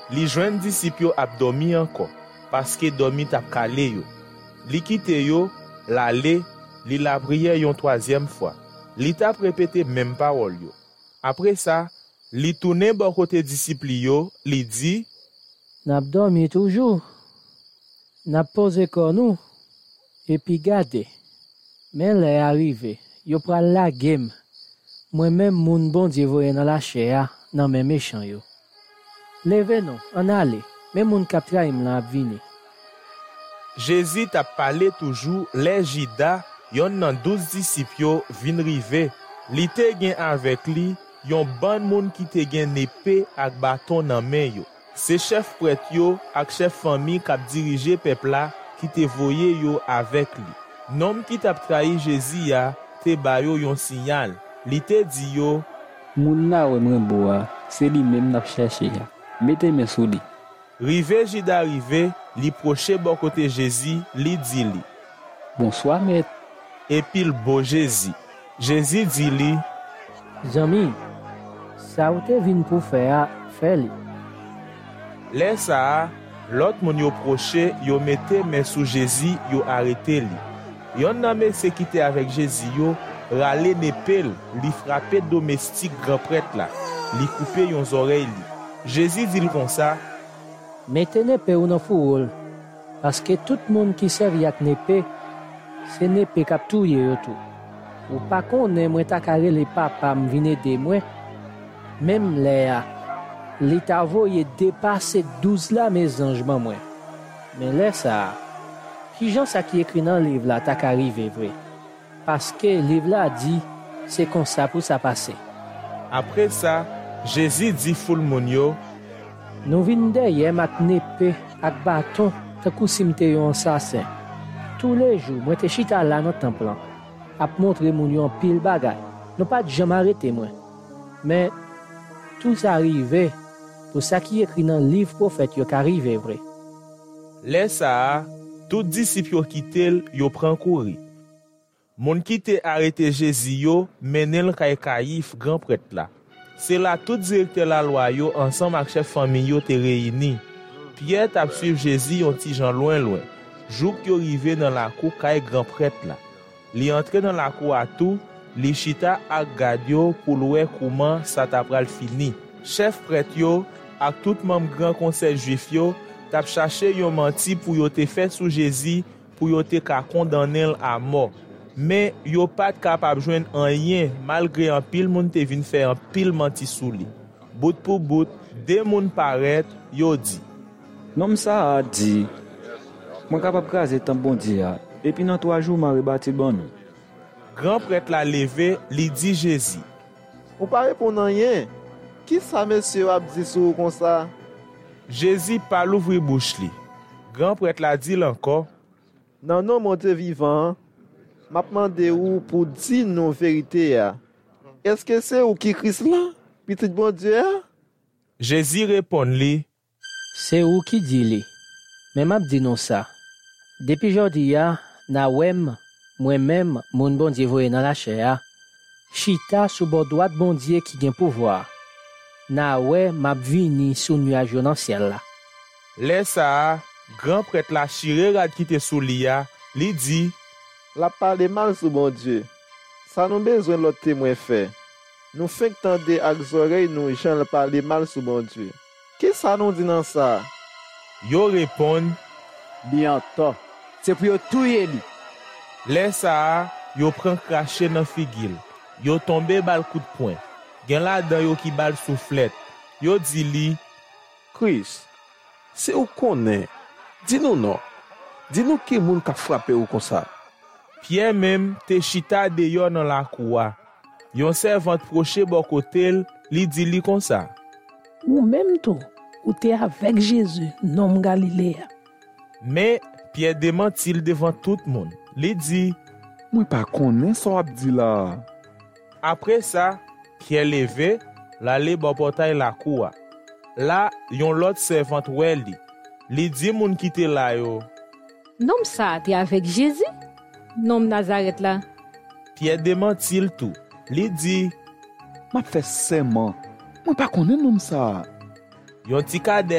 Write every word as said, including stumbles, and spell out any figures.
li joine disciple yo ap dormi encore parce que dormi tap kale yo. Li kite yo, l'aller, li la prière yon troisième fois. Li tap répété même parole yo. Après ça, li tourne bon côté disciple yo, li dit N'a dormi toujours. N'a posé kon nous et puis gade. Mais l'est arrivé, yo pral la game. Moi-même moun bon Dieu voye dans la chair, nan men méchant yo. Leve non, en aller, mais moun kap traim la ap vini. Jésus t'a parlé toujours les Jida, yon nan douze disciples yo vin rive. Li te gen avec li, yon ban moun ki te gen épée ak bâton nan men yo. Se chef prêtre yo ak chef famille kap dirige peuple la qui te voye yo avec li. Nom qui t'a trahi Jésus ya, te ba yo yon signal. Li te di yo, moun na we mwen boa, c'est li même n'a cherché ya. Mettez mes sous li. Rive Jida rive, li proche bon côté Jésus, li di li. Bonsoir maître. Et puis le beau Jésus. Jésus dit li, Zami, ça ou te vin pour faire, fais li. Lè sa, l'autre moun yo proche, yo mette men sous Jésus, yo arrêté li. Yon nan men se kite avec Jésus yo, rale nepel, li frappé domestique grand prêtre la, li coupe yon oreille li. Jésus dit comme ça, Mettez nepe ou nan fourol, parce que tout moun qui servi ak nepe, c'est nepe kap touye yo tout. Ou pa konnen mwen ta kare le papa m vine de mwen, même lè a, li ta voye dépasse douze la mes anjman mwen. Mais lè sa, ki jan sa ki ekri nan livre la ta karive vre. Parce que livre la dit, c'est comme ça pour ça passer. Après ça, Jésus dit foule moun yo, Nou vin deye mat nepe ak baton te kousimte yon assassin. Tous les jours, moi te chita la nan temple ap montre moun yon pile bagay. Nou pas jamais arrêté moi. Mais tout ça arrivé pour ça qui écrit dans livre prophète yo qu'arrivé vrai. Lè sa, tout disciple yo kitel, yo pran kouri. Moun ki te arrêté Jésus yo, menel kay Kaïf grand prêtre la. C'est là tout directeur la loi yo ensemble avec chef famille yo te réuni. Pierre t'a suivre Jésus yon ti jan loin loin. Jouk yo rive dans la cour kay grand prêtre la. Li entre dans la cour à tout, li chita ak gad yo pour louer comment ça t'a pral fini. Chef prêtre yo ak tout membre grand conseil juif yo t'a cherché yon menti pour yo te fait sous Jésus pour yo te ka condamner à mort. Mais yo pas capable joindre rien malgré un pile moun te vinn faire un pile menti sou li. Bout pour bout, deux moun paraît, yo dit. Nom ça a dit, moi capable craser tant bon Dieu et puis dans trois jours m'a rebâti bon. Grand prêtre la levé, li dit Jésus. Ou pas répondre rien. Qui ça monsieur a dit sou comme ça? Jésus pas l'ouvrir bouche li. Grand prêtre la dit encore. Non non mon Dieu vivant. M'a demandé ou pour dire nos vérités. Est-ce que c'est ou qui Christ là? Petit bon Dieu? Jésus répond li. C'est ou qui dit li. Mais m'a dit non ça. Depuis jodi ya, na wem, moi-même, mon bon Dieu voye dans la chair, chita sous bord droit bon Dieu qui gen pouvoir. Na we m'a vini sous nuage dans ciel là. Lè sa, grand prêtre la chire rad ki te sou li ya, li dit. La parle mal sous bon Dieu. Ça nous besoin l'autre témoin fait. Nous fait tendre ak oreilles nous gens le parler mal sous bon Dieu. Qu'est-ce ça nous dit dans ça? Yo répond. Bientôt, c'est pour yo touyer li. Lè sa, yo pran craché dans figil. Yo tombe bal coup de poing. Gen la dan yo ki bal soufflet. Yo di li. Chris, c'est ou connaît? Dis-nous non. Dis-nous qui moun ka frappé ou comme ça. Pierre même te chita de yo dans la cour. Yon servante proche bon côté, li di li comme ça. Ou même tout, ou t'es avec Jésus, nom Galilée. Mais Pierre démentit devant tout le monde. Li dit, moi pas connais ça abdi là. Après ça, Pierre levé, l'aller bon portail la cour. Là, yon l'autre servante wè li. Li di moun ki te la yo. Nom ça, t'es avec Jésus? Nom Nazareth là. Pierre démentit tout. Li di, m'a fait serment. Moi pas connais nom ça. Yon ti kade